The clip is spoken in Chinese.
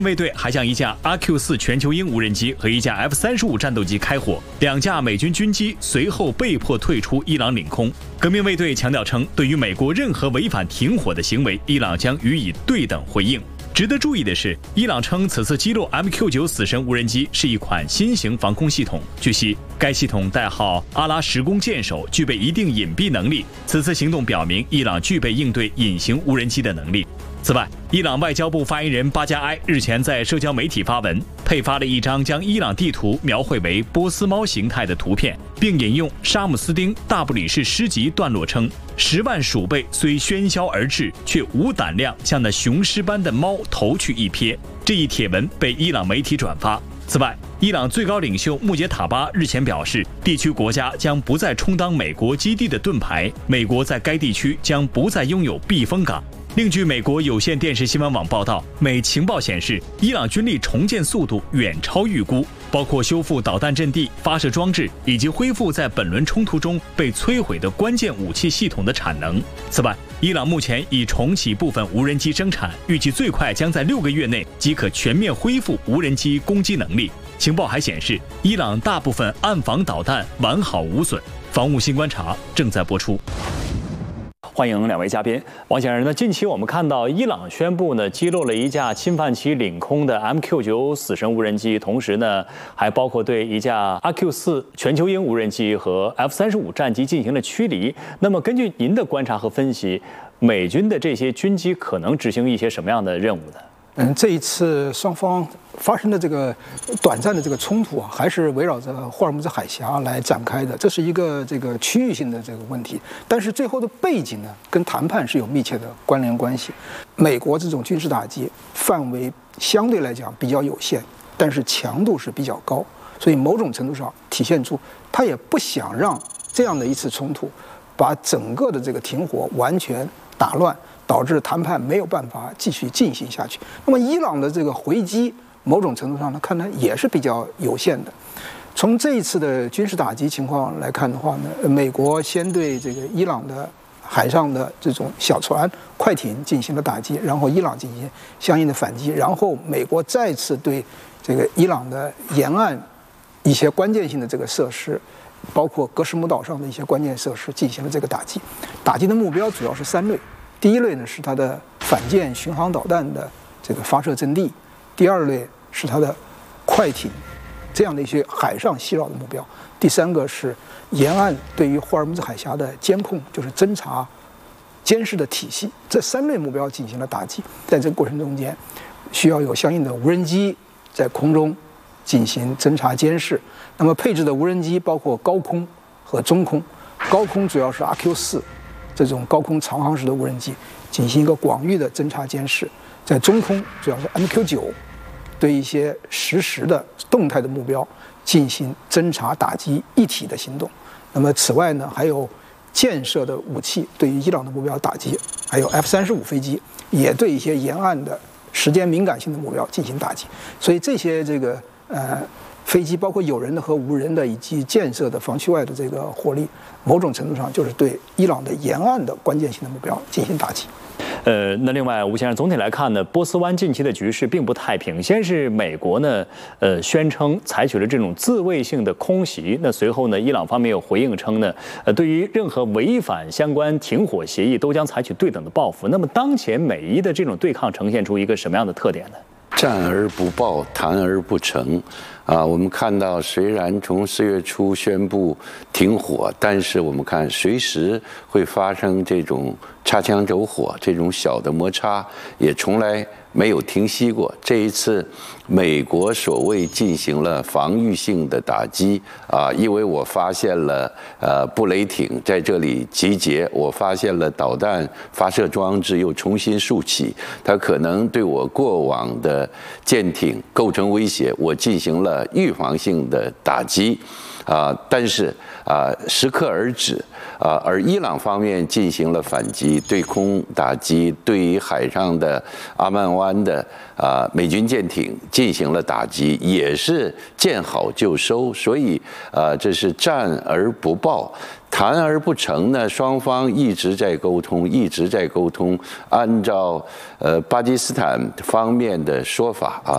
卫队还将一架RQ-4全球鹰无人机和一架F-35战斗机开火，2架美军军机随后被迫退出伊朗领空。革命卫队强调称，对于美国任何违反停火的行为，伊朗将予以对等回应。值得注意的是，伊朗称此次击落 MQ-9死神无人机是一款新型防空系统。据悉，该系统代号阿拉什弓箭手，具备一定隐蔽能力。此次行动表明，伊朗具备应对隐形无人机的能力。此外，伊朗外交部发言人巴加埃日前在社交媒体发文，配发了一张将伊朗地图描绘为波斯猫形态的图片，并引用沙姆斯丁·大布里士诗集段落称：“10万鼠辈虽喧嚣而至，却无胆量向那雄狮般的猫投去一瞥。”这一帖文被伊朗媒体转发。此外，伊朗最高领袖穆杰塔巴日前表示，地区国家将不再充当美国基地的盾牌，美国在该地区将不再拥有避风港。另据美国有线电视新闻网报道，美情报显示，伊朗军力重建速度远超预估，包括修复导弹阵地、发射装置，以及恢复在本轮冲突中被摧毁的关键武器系统的产能。此外，伊朗目前已重启部分无人机生产，预计最快将在6个月内即可全面恢复无人机攻击能力。情报还显示，伊朗大部分岸防导弹完好无损。防务新观察正在播出。欢迎2位嘉宾，王先生。那近期我们看到伊朗宣布呢击落了一架侵犯其领空的 MQ-9死神无人机，同时呢还包括对一架 RQ-4全球鹰无人机和 F-35战机进行了驱离。那么根据您的观察和分析，美军的这些军机可能执行一些什么样的任务呢？ 这一次双方发生的这个短暂的这个冲突啊，还是围绕着霍尔木兹海峡来展开的，这是一个区域性的这个问题。但是最后的背景呢，跟谈判是有密切的关联关系。美国这种军事打击范围相对来讲比较有限，但是强度是比较高，所以某种程度上体现出他也不想让这样的一次冲突把整个的这个停火完全打乱，导致谈判没有办法继续进行下去。那么伊朗的这个回击，某种程度上呢，看来也是比较有限的。从这一次的军事打击情况来看的话呢，美国先对这个伊朗的海上的这种小船、快艇进行了打击，然后伊朗进行相应的反击，然后美国再次对这个伊朗的沿岸一些关键性的这个设施，包括格什姆岛上的一些关键设施进行了这个打击。打击的目标主要是3类。第一类呢是它的反舰巡航导弹的这个发射阵地，第2类是它的快艇这样的一些海上袭扰的目标，第3个是沿岸对于霍尔木兹海峡的监控，就是侦察监视的体系。这3类目标进行了打击，在这个过程中间需要有相应的无人机在空中进行侦察监视。那么配置的无人机包括高空和中空，高空主要是 RQ-4这种高空长航时的无人机进行一个广域的侦察监视，在中空主要是 MQ-9对一些实时的动态的目标进行侦察打击一体的行动。那么此外呢，还有建设的武器对于伊朗的目标打击，还有 F-35飞机也对一些沿岸的时间敏感性的目标进行打击。所以这些飞机包括有人的和无人的以及建设的防区外的这个火力，某种程度上就是对伊朗的沿岸的关键性的目标进行打击。 那另外，吴先生，总体来看呢，波斯湾近期的局势并不太平。先是美国呢，宣称采取了这种自卫性的空袭。那随后呢，伊朗方面有回应称呢，对于任何违反相关停火协议，都将采取对等的报复。那么，当前美伊的这种对抗呈现出一个什么样的特点呢？ 战而不报，谈而不成。我们看到，虽然从4月初宣布停火，但是我们看随时会发生这种擦枪走火，这种小的摩擦也从来没有停息过。这一次，美国所谓进行了防御性的打击因为我发现了布雷艇在这里集结，我发现了导弹发射装置又重新竖起，它可能对我过往的舰艇构成威胁，我进行了预防性的打击但是适可而止而伊朗方面进行了反击，对空打击，对于海上的阿曼湾的美军舰艇进行了打击，也是见好就收。所以这是战而不报，谈而不成呢，双方一直在沟通，一直在沟通。按照巴基斯坦方面的说法